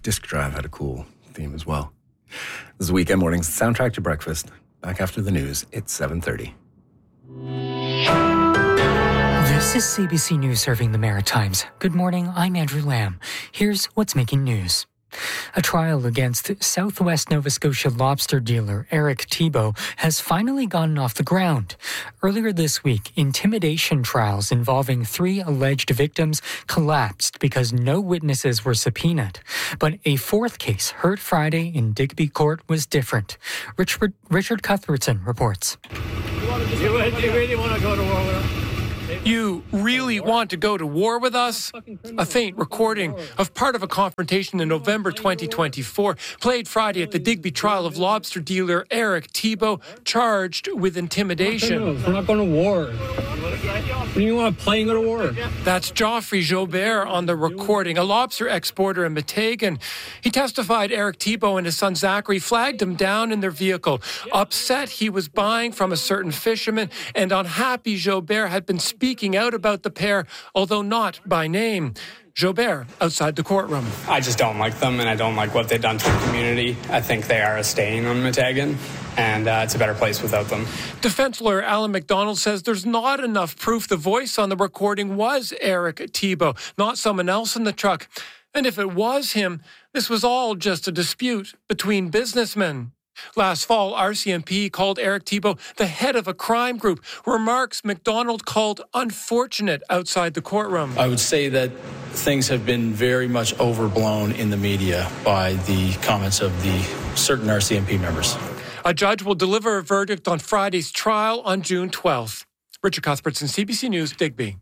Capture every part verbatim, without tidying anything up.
Disc Drive had a cool theme as well. This is Weekend Mornings, soundtrack to breakfast. Back after the news, it's seven thirty. This is C B C News serving the Maritimes. Good morning, I'm Andrew Lamb. Here's what's making news. A trial against Southwest Nova Scotia lobster dealer Eric Thibault has finally gotten off the ground. Earlier this week, intimidation trials involving three alleged victims collapsed because no witnesses were subpoenaed. But a fourth case heard Friday in Digby Court was different. Richard, Richard Cuthbertson reports. You really want to go to war with us? You really want to go to war with us? A faint recording of part of a confrontation in November twenty twenty-four, played Friday at the Digby trial of lobster dealer Eric Thibault, charged with intimidation. We're not going to war. Do you want to play and go to war? That's Geoffrey Jobert on the recording, a lobster exporter in Metagan. He testified Eric Thibault and his son Zachary flagged him down in their vehicle, upset he was buying from a certain fisherman, and unhappy Jobert had been speaking out about the pair, although not by name. Jobert outside the courtroom. I just don't like them, and I don't like what they've done to the community. I think they are a stain on Metagan, and uh, it's a better place without them. Defense lawyer Alan McDonald says there's not enough proof the voice on the recording was Eric Thibault, not someone else in the truck. And if it was him, this was all just a dispute between businessmen. Last fall, R C M P called Eric Thibault the head of a crime group, remarks McDonald called unfortunate outside the courtroom. I would say that things have been very much overblown in the media by the comments of the certain R C M P members. A judge will deliver a verdict on Friday's trial on June twelfth. Richard Cuthbertson, C B C News, Digby.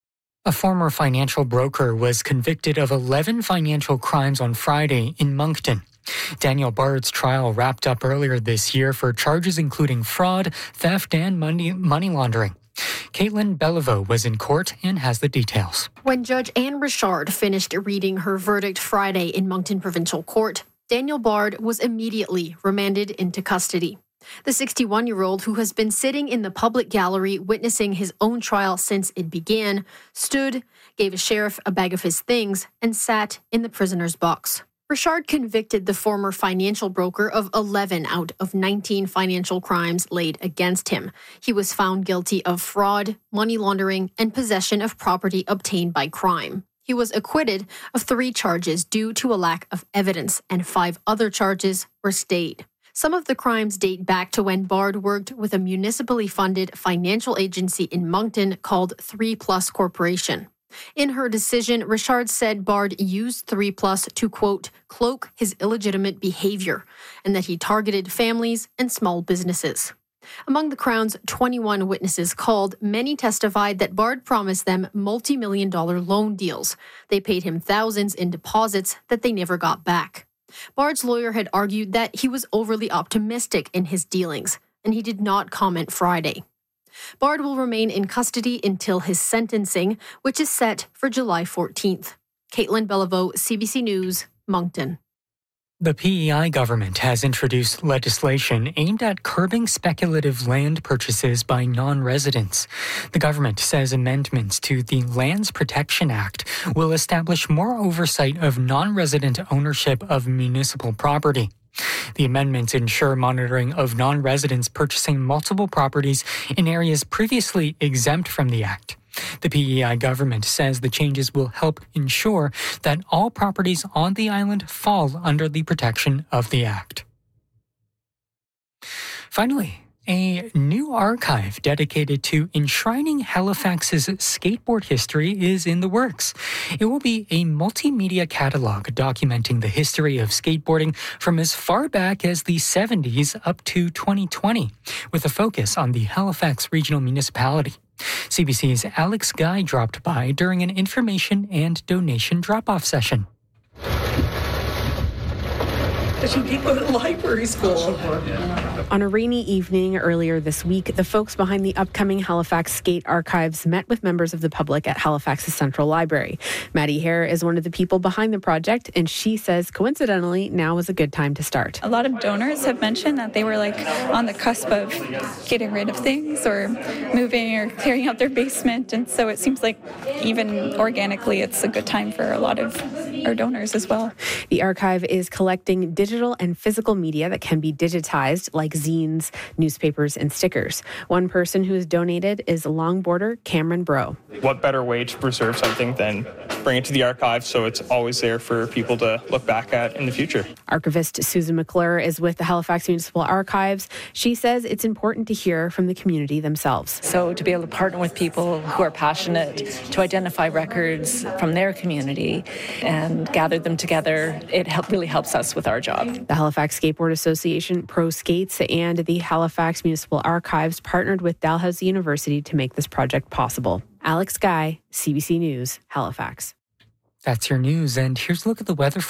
A former financial broker was convicted of eleven financial crimes on Friday in Moncton. Daniel Bard's trial wrapped up earlier this year for charges including fraud, theft, and money, money laundering. Caitlin Beliveau was in court and has the details. When Judge Anne Richard finished reading her verdict Friday in Moncton Provincial Court, Daniel Bard was immediately remanded into custody. The sixty-one-year-old, who has been sitting in the public gallery witnessing his own trial since it began, stood, gave a sheriff a bag of his things, and sat in the prisoner's box. Richard convicted the former financial broker of eleven out of nineteen financial crimes laid against him. He was found guilty of fraud, money laundering, and possession of property obtained by crime. He was acquitted of three charges due to a lack of evidence, and five other charges were stayed. Some of the crimes date back to when Bard worked with a municipally funded financial agency in Moncton called three plus Corporation. In her decision, Richard said Bard used three plus to, quote, cloak his illegitimate behavior, and that he targeted families and small businesses. Among the Crown's twenty-one witnesses called, many testified that Bard promised them multi-million dollar loan deals. They paid him thousands in deposits that they never got back. Bard's lawyer had argued that he was overly optimistic in his dealings, and he did not comment Friday. Bard will remain in custody until his sentencing, which is set for July fourteenth. Caitlin Beliveau, C B C News, Moncton. The P E I government has introduced legislation aimed at curbing speculative land purchases by non-residents. The government says amendments to the Lands Protection Act will establish more oversight of non-resident ownership of municipal property. The amendments ensure monitoring of non-residents purchasing multiple properties in areas previously exempt from the Act. The P E I government says the changes will help ensure that all properties on the island fall under the protection of the Act. Finally, a new archive dedicated to enshrining Halifax's skateboard history is in the works. It will be a multimedia catalog documenting the history of skateboarding from as far back as the seventies up to twenty twenty, with a focus on the Halifax Regional Municipality. C B C's Alex Guy dropped by during an information and donation drop-off session. Did you people at library school? On a rainy evening earlier this week, the folks behind the upcoming Halifax Skate Archives met with members of the public at Halifax's Central Library. Maddie Hare is one of the people behind the project, and she says, coincidentally, now is a good time to start. A lot of donors have mentioned that they were like on the cusp of getting rid of things or moving or clearing out their basement, and so it seems like even organically it's a good time for a lot of our donors as well. The archive is collecting digital and physical media that can be digitized, like zines, newspapers, and stickers. One person who has donated is longboarder Cameron Bro. What better way to preserve something than bring it to the archive so it's always there for people to look back at in the future? Archivist Susan McClure is with the Halifax Municipal Archives. She says it's important to hear from the community themselves. So to be able to partner with people who are passionate to identify records from their community and gather them together, it help, really helps us with our job. The Halifax Skateboard Association, Pro Skates, and the Halifax Municipal Archives partnered with Dalhousie University to make this project possible. Alex Guy, C B C News, Halifax. That's your news, and here's a look at the weather for